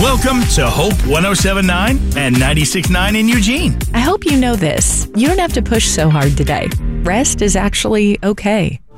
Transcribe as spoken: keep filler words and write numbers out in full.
Welcome to Hope one oh seven point nine and ninety-six point nine in Eugene. I hope you know this. You don't have to push so hard today. Rest is actually okay.